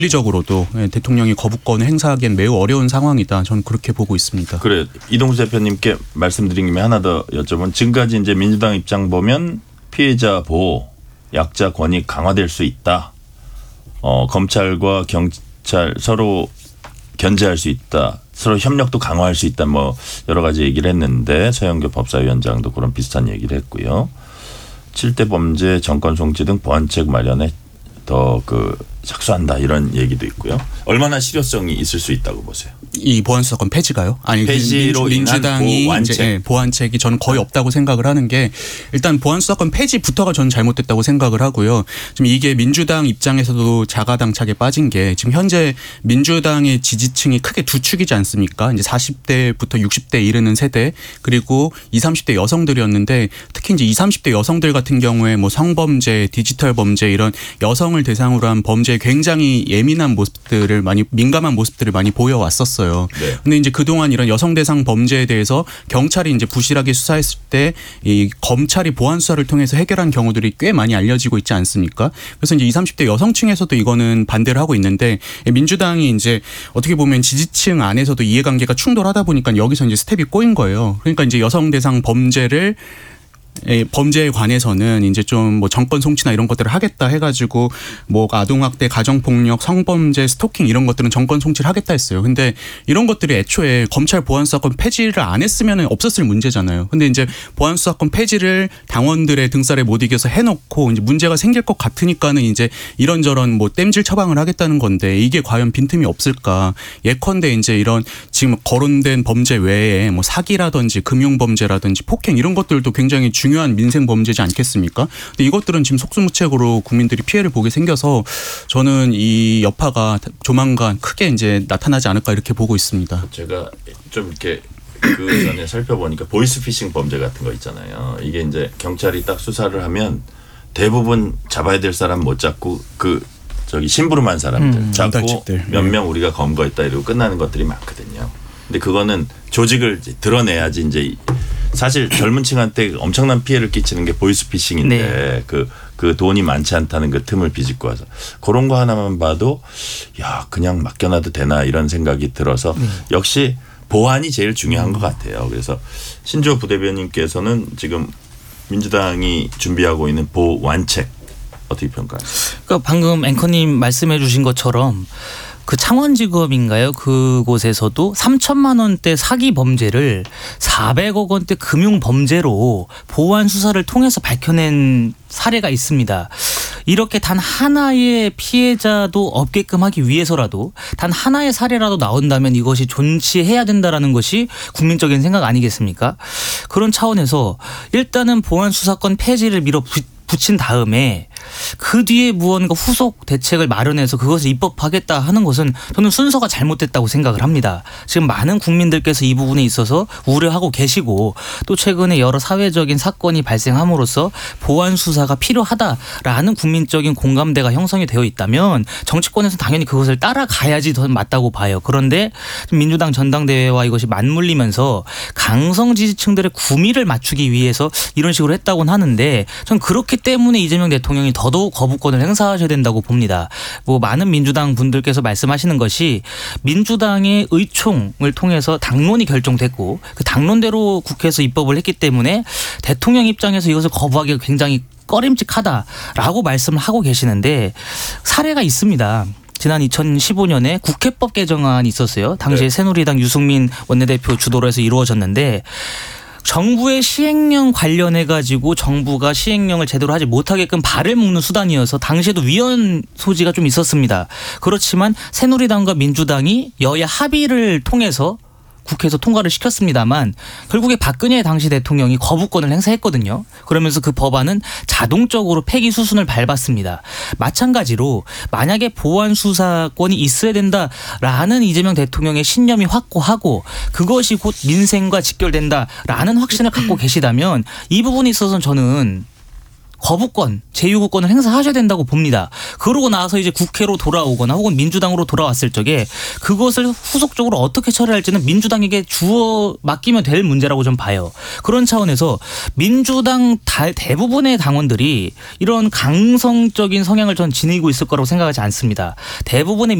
물리적으로도 대통령이 거부권을 행사하기엔 매우 어려운 상황이다. 저는 그렇게 보고 있습니다. 그래, 이동수 대표님께 말씀드린 김에 하나 더 여쭤보면, 지금까지 이제 민주당 입장 보면 피해자 보호, 약자 권익 강화될 수 있다. 검찰과 경찰 서로 견제할 수 있다. 서로 협력도 강화할 수 있다. 뭐 여러 가지 얘기를 했는데, 서영교 법사위원장도 그런 비슷한 얘기를 했고요. 7대 범죄, 정권 송치 등 보완책 마련에 더 착수한다, 이런 얘기도 있고요. 얼마나 실효성이 있을 수 있다고 보세요? 이 보안수사권 폐지가요? 아니, 폐지로 민주당이 보완책. 이제 보완책이 저는 거의 없다고 생각을 하는 게, 일단 보안수사권 폐지부터가 저는 잘못됐다고 생각을 하고요. 지금 이게 민주당 입장에서도 자가당착에 빠진 게, 지금 현재 민주당의 지지층이 크게 두 축이지 않습니까? 이제 40대부터 60대 이르는 세대, 그리고 20, 30대 여성들이었는데, 특히 이제 20, 30대 여성들 같은 경우에 뭐 성범죄, 디지털 범죄 이런 여성을 대상으로 한 범죄에 굉장히 예민한 모습들을 민감한 모습들을 많이 보여왔었어요. 네. 근데 이제 그동안 이런 여성 대상 범죄에 대해서 경찰이 이제 부실하게 수사했을 때 이 검찰이 보안 수사를 통해서 해결한 경우들이 꽤 많이 알려지고 있지 않습니까? 그래서 이제 20, 30대 여성층에서도 이거는 반대를 하고 있는데, 민주당이 이제 어떻게 보면 지지층 안에서도 이해관계가 충돌하다 보니까 여기서 이제 스텝이 꼬인 거예요. 그러니까 이제 여성 대상 범죄에 관해서는 이제 좀 뭐 정권 송치나 이런 것들을 하겠다 해가지고 뭐 아동학대, 가정폭력, 성범죄, 스토킹 이런 것들은 정권 송치를 하겠다 했어요. 근데 이런 것들이 애초에 검찰 보안수사권 폐지를 안 했으면 없었을 문제잖아요. 근데 이제 보안수사권 폐지를 당원들의 등살에 못 이겨서 해놓고 이제 문제가 생길 것 같으니까는 이제 이런저런 뭐 땜질 처방을 하겠다는 건데, 이게 과연 빈틈이 없을까? 예컨대 이제 이런 지금 거론된 범죄 외에 뭐 사기라든지 금융범죄라든지 폭행 이런 것들도 굉장히 중요한 민생 범죄지 않겠습니까? 근데 이것들은 지금 속수무책으로 국민들이 피해를 보게 생겨서 저는 이 여파가 조만간 크게 이제 나타나지 않을까 이렇게 보고 있습니다. 제가 좀 이렇게 그 전에 살펴보니까 보이스피싱 범죄 같은 거 있잖아요. 이게 이제 경찰이 딱 수사를 하면 대부분 잡아야 될 사람 못 잡고 심부름한 사람들 잡고 몇 명 우리가 검거했다 이러고 끝나는 것들이 많거든요. 근데 그거는 조직을 이제 드러내야지 이제. 사실 젊은 층한테 엄청난 피해를 끼치는 게 보이스피싱인데, 네. 그 돈이 많지 않다는 그 틈을 비집고 와서 그런 거 하나만 봐도 그냥 맡겨놔도 되나 이런 생각이 들어서 역시 보안이 제일 중요한 것 같아요. 그래서 신주호 부대변인께서는 지금 민주당이 준비하고 있는 보완책 어떻게 평가하세요? 그러니까 방금 앵커님 말씀해 주신 것처럼 그 창원지검인가요? 그곳에서도 3천만 원대 사기 범죄를 400억 원대 금융 범죄로 보안 수사를 통해서 밝혀낸 사례가 있습니다. 이렇게 단 하나의 피해자도 없게끔 하기 위해서라도 단 하나의 사례라도 나온다면 이것이 존치해야 된다라는 것이 국민적인 생각 아니겠습니까? 그런 차원에서 일단은 보안 수사권 폐지를 밀어붙인 다음에 그 뒤에 무언가 후속 대책을 마련해서 그것을 입법하겠다 하는 것은 저는 순서가 잘못됐다고 생각을 합니다. 지금 많은 국민들께서 이 부분에 있어서 우려하고 계시고, 또 최근에 여러 사회적인 사건이 발생함으로써 보안 수사가 필요하다라는 국민적인 공감대가 형성이 되어 있다면 정치권에서 당연히 그것을 따라가야지 더 맞다고 봐요. 그런데 민주당 전당대회와 이것이 맞물리면서 강성 지지층들의 구미를 맞추기 위해서 이런 식으로 했다고는 하는데, 전 그렇기 때문에 이재명 대통령이 더더욱 거부권을 행사하셔야 된다고 봅니다. 뭐 많은 민주당 분들께서 말씀하시는 것이 민주당의 의총을 통해서 당론이 결정됐고 그 당론대로 국회에서 입법을 했기 때문에 대통령 입장에서 이것을 거부하기가 굉장히 꺼림칙하다라고 말씀을 하고 계시는데, 사례가 있습니다. 지난 2015년에 국회법 개정안이 있었어요. 당시에 새누리당 유승민 원내대표 주도로 해서 이루어졌는데, 정부의 시행령 관련해 가지고 정부가 시행령을 제대로 하지 못하게끔 발을 묶는 수단이어서 당시에도 위헌 소지가 좀 있었습니다. 그렇지만 새누리당과 민주당이 여야 합의를 통해서 국회에서 통과를 시켰습니다만 결국에 박근혜 당시 대통령이 거부권을 행사했거든요. 그러면서 그 법안은 자동적으로 폐기 수순을 밟았습니다. 마찬가지로 만약에 보안 수사권이 있어야 된다라는 이재명 대통령의 신념이 확고하고 그것이 곧 민생과 직결된다라는 확신을 갖고 계시다면 이 부분에 있어서는 저는 거부권, 제2구권을 행사하셔야 된다고 봅니다. 그러고 나서 이제 국회로 돌아오거나 혹은 민주당으로 돌아왔을 적에 그것을 후속적으로 어떻게 처리할지는 민주당에게 주어 맡기면 될 문제라고 좀 봐요. 그런 차원에서 민주당 대부분의 당원들이 이런 강성적인 성향을 전 지니고 있을 거라고 생각하지 않습니다. 대부분의